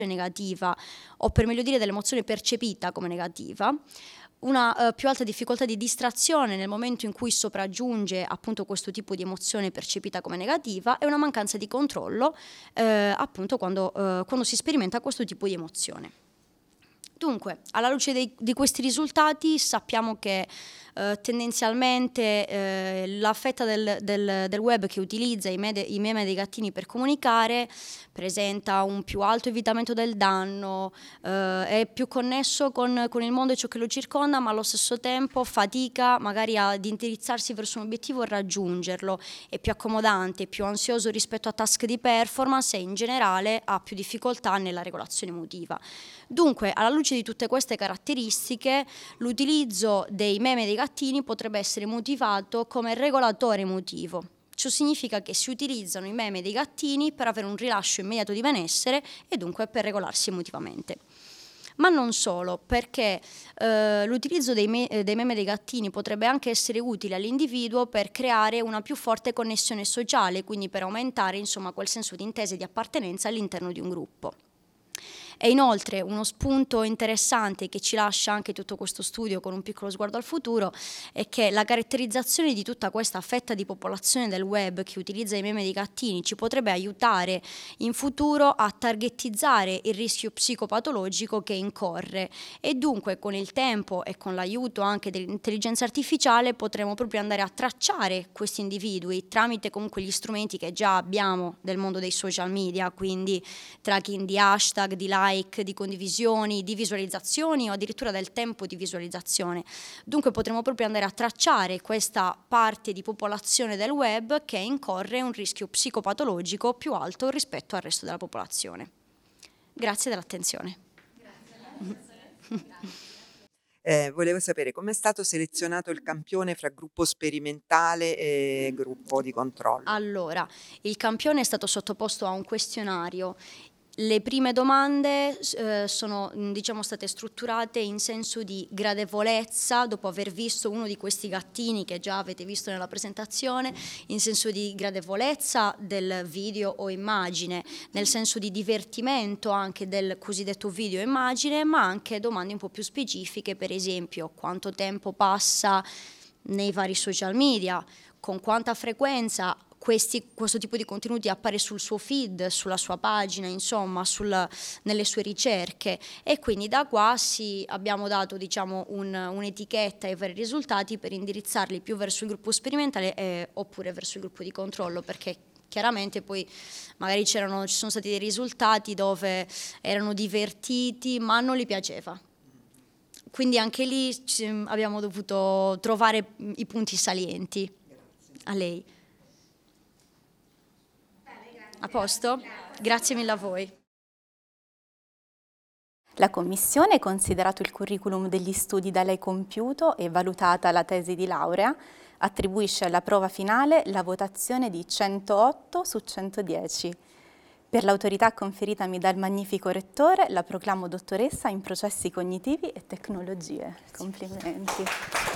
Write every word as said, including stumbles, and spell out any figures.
negativa, o per meglio dire dell'emozione percepita come negativa, una uh, più alta difficoltà di distrazione nel momento in cui sopraggiunge appunto questo tipo di emozione percepita come negativa, e una mancanza di controllo eh, appunto quando, uh, quando si sperimenta questo tipo di emozione. Dunque, alla luce dei, di questi risultati sappiamo che eh, tendenzialmente eh, la fetta del, del, del web che utilizza i, med- i meme dei gattini per comunicare presenta un più alto evitamento del danno, eh, è più connesso con, con il mondo e ciò che lo circonda, ma allo stesso tempo fatica magari ad indirizzarsi verso un obiettivo e raggiungerlo, è più accomodante, più ansioso rispetto a task di performance e in generale ha più difficoltà nella regolazione emotiva. Dunque, alla luce di tutte queste caratteristiche, l'utilizzo dei meme dei gattini potrebbe essere motivato come regolatore emotivo. Ciò significa che si utilizzano i meme dei gattini per avere un rilascio immediato di benessere e dunque per regolarsi emotivamente. Ma non solo, perché eh, l'utilizzo dei, me- dei meme dei gattini potrebbe anche essere utile all'individuo per creare una più forte connessione sociale, quindi per aumentare insomma quel senso di intesa e di appartenenza all'interno di un gruppo. E inoltre uno spunto interessante che ci lascia anche tutto questo studio con un piccolo sguardo al futuro è che la caratterizzazione di tutta questa fetta di popolazione del web che utilizza i meme dei gattini ci potrebbe aiutare in futuro a targetizzare il rischio psicopatologico che incorre, e dunque con il tempo e con l'aiuto anche dell'intelligenza artificiale potremo proprio andare a tracciare questi individui tramite comunque gli strumenti che già abbiamo del mondo dei social media, quindi tracking di hashtag, di like, di condivisioni, di visualizzazioni o addirittura del tempo di visualizzazione. Dunque potremo proprio andare a tracciare questa parte di popolazione del web che incorre un rischio psicopatologico più alto rispetto al resto della popolazione. Grazie dell'attenzione. Eh, volevo sapere come è stato selezionato il campione fra gruppo sperimentale e gruppo di controllo. Allora, il campione è stato sottoposto a un questionario. Le prime domande eh, sono diciamo, state strutturate in senso di gradevolezza, dopo aver visto uno di questi gattini che già avete visto nella presentazione, in senso di gradevolezza del video o immagine, nel senso di divertimento anche del cosiddetto video o immagine, ma anche domande un po' più specifiche, per esempio quanto tempo passa nei vari social media, con quanta frequenza Questi, questo tipo di contenuti appare sul suo feed, sulla sua pagina, insomma, sul, nelle sue ricerche, e quindi da qua sì, abbiamo dato diciamo, un, un'etichetta ai vari risultati per indirizzarli più verso il gruppo sperimentale eh, oppure verso il gruppo di controllo, perché chiaramente poi magari c'erano, ci sono stati dei risultati dove erano divertiti ma non gli piaceva. Quindi anche lì abbiamo dovuto trovare i punti salienti. A lei. A posto? Grazie mille a voi. La Commissione, considerato il curriculum degli studi da lei compiuto e valutata la tesi di laurea, attribuisce alla prova finale la votazione di centootto su centodieci. Per l'autorità conferitami dal magnifico rettore, la proclamo dottoressa in processi cognitivi e tecnologie. Complimenti.